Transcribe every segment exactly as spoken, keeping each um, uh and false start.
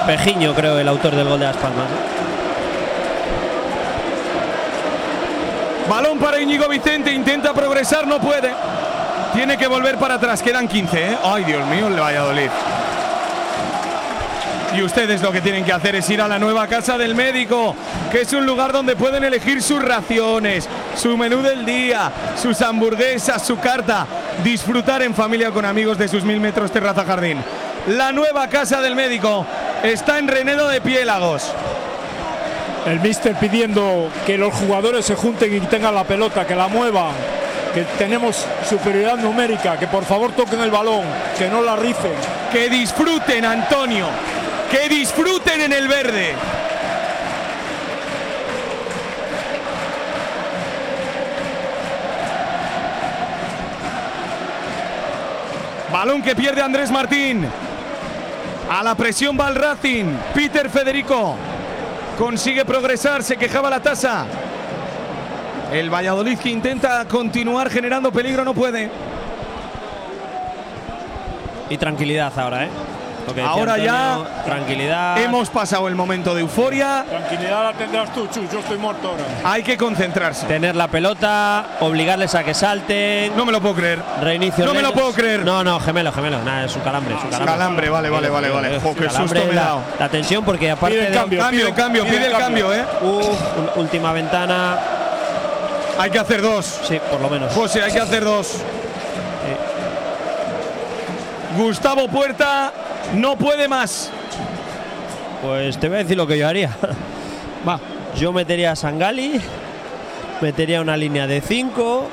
Pejiño, creo, el autor del gol de Las Palmas, ¿eh? Balón para Íñigo Vicente, intenta progresar, no puede. Tiene que volver para atrás, quedan quince, ¿eh? Ay, Dios mío, el Valladolid. Y ustedes lo que tienen que hacer es ir a la nueva casa del médico, que es un lugar donde pueden elegir sus raciones, su menú del día, sus hamburguesas, su carta, disfrutar en familia con amigos de sus mil metros terraza jardín. La nueva casa del médico está en Renedo de Piélagos. El míster pidiendo que los jugadores se junten y tengan la pelota, que la muevan, que tenemos superioridad numérica, que por favor toquen el balón, que no la rifen. Que disfruten, Antonio, que disfruten en el verde. Balón que pierde Andrés Martín. A la presión va el Racing. Peter Federico consigue progresar, se quejaba la tasa. El Valladolid que intenta continuar generando peligro, no puede. Y tranquilidad ahora, ¿eh? Ahora Antonio, ya tranquilidad. Hemos pasado el momento de euforia. Tranquilidad la tendrás tú, Chus, yo estoy muerto ahora. Hay que concentrarse. Tener la pelota, obligarles a que salten. No me lo puedo creer. Reinicio. No me lo lentos. puedo creer. No, no, gemelo, gemelo. Nada, es un calambre. Es un calambre. Calambre, vale, vale, vale, vale. Jo, qué susto me he la, dado. la tensión, porque aparte Pide el de cambio, Cambio, pide- cambio, pide pide el cambio, ¿eh? Uf, un- última ventana. Hay que hacer dos. Sí, por lo menos. José, hay que hacer dos. Gustavo Puerta no puede más. Pues te voy a decir lo que yo haría. Va. Yo metería a Sangali, metería una línea de cinco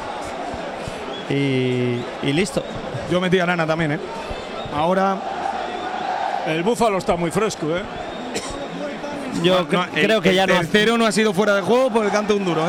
y, y listo. Yo metí a Nana también, ¿eh? Ahora. El Búfalo está muy fresco, ¿eh? Yo No, cre- el- creo que el ya no. tercero no ha sido fuera de juego por el canto de un duro, ¿eh?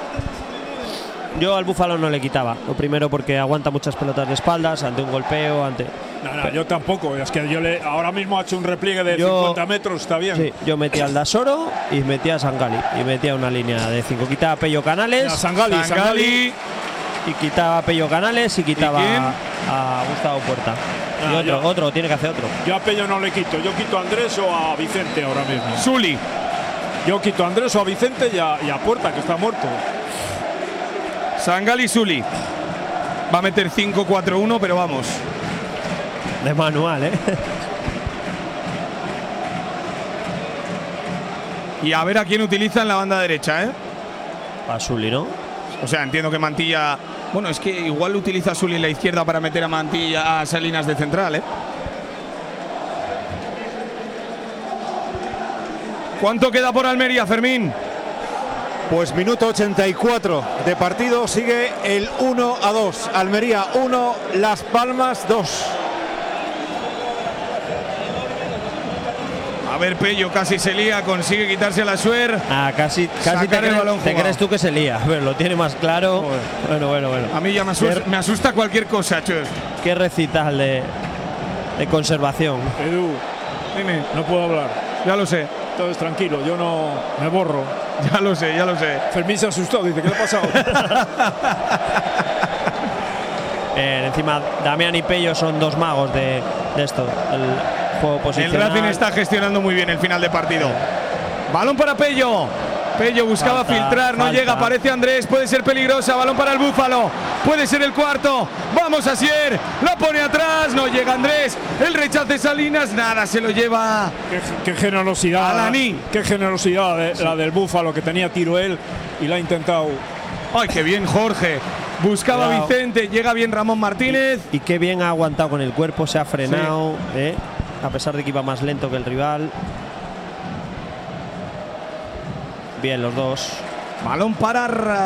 Yo al Búfalo no le quitaba. Lo primero porque aguanta muchas pelotas de espaldas ante un golpeo, ante. No, no, yo tampoco. Es que yo le ahora mismo ha hecho un repliegue de Yo- cincuenta metros, está bien. Sí, yo metía al Dasoro y metía a Sangali y metía una línea de cinco. Quitaba a Pello Canales A Sangali, Sangali. Sangali. y quitaba a Pello Canales y quitaba ¿Y quién? a, a Gustavo Puerta. Ah, y otro, yo- otro, tiene que hacer otro. Yo a Pello no le quito. Yo quito a Andrés o a Vicente ahora mismo. Zuli. Yo quito a Andrés o a Vicente y a, y a Puerta, que está muerto. Sangali Zuli. Va a meter cinco cuatro uno, pero vamos. De manual, ¿eh? Y a ver a quién utiliza en la banda derecha, ¿eh? A Sully, ¿no? O sea, entiendo que Mantilla. Bueno, es que igual utiliza Zuli en la izquierda para meter a Mantilla a Salinas de central, ¿eh? ¿Cuánto queda por Almería, Fermín? Pues minuto ochenta y cuatro de partido, sigue el uno a dos. Almería uno, Las Palmas dos. A ver, Pello casi se lía, consigue quitarse la suer. Ah, casi, casi te, Sacar el cre- balón te jugado. crees tú que se lía. Pero lo tiene más claro. Bueno, bueno, bueno. A mí ya me asusta, me asusta cualquier cosa, chus. Qué recital de, de conservación. Edu, Dime, no puedo hablar. ya lo sé, Entonces tranquilo, yo no me borro. ya lo sé, ya lo sé. Fermín se asustó, dice, ¿qué le ha pasado? Eh, encima, Damián y Pello son dos magos de, de esto. El juego El posicional. Racing está gestionando muy bien el final de partido. Balón para Pello. Pello buscaba Falta, filtrar, no falta. llega, aparece Andrés, puede ser peligrosa. Balón para el Búfalo, puede ser el cuarto. Vamos a Asier, la pone atrás, no llega Andrés. El rechace Salinas, nada, se lo lleva. qué, qué generosidad. Alaní. Qué generosidad de- la del Búfalo, que tenía tiro él y la ha intentado. Ay, qué bien, Jorge. Buscaba Cuidado. Vicente, llega bien Ramón Martínez. Y qué bien ha aguantado con el cuerpo, se ha frenado, ¿eh? A pesar de que iba más lento que el rival. Bien, los dos. Balón para